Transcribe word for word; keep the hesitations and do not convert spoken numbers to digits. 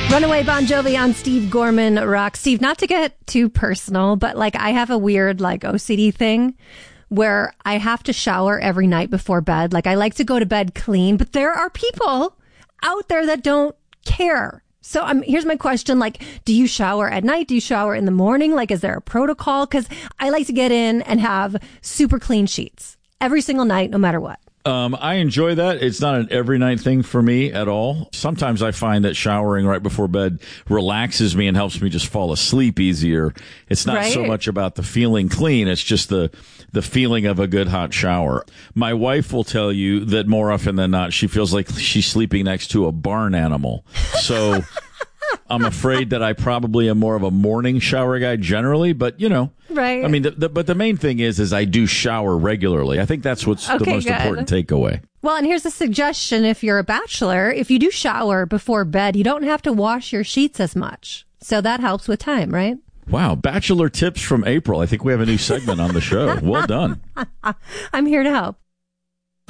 Runaway Bon Jovi on Steve Gorman Rock. Steve, not to get too personal, but like I have a weird like O C D thing where I have to shower every night before bed. Like I like to go to bed clean, but there are people out there that don't care. So um, here's my question. Like, do you shower at night? Do you shower in the morning? Like, is there a protocol? Because I like to get in and have super clean sheets every single night, no matter what. Um, I enjoy that. It's not an every night thing for me at all. Sometimes I find that showering right before bed relaxes me and helps me just fall asleep easier. It's not Right. so much about the feeling clean. It's just the, the feeling of a good hot shower. My wife will tell you that more often than not, she feels like she's sleeping next to a barn animal. So I'm afraid that I probably am more of a morning shower guy generally, but you know, Right. I mean, the, the, but the main thing is, is I do shower regularly. I think that's what's Okay, the most good. important takeaway. Well, and here's a suggestion. If you're a bachelor, if you do shower before bed, you don't have to wash your sheets as much. So that helps with time, right? Wow. Bachelor tips from April. I think we have a new segment on the show. Well done. I'm here to help.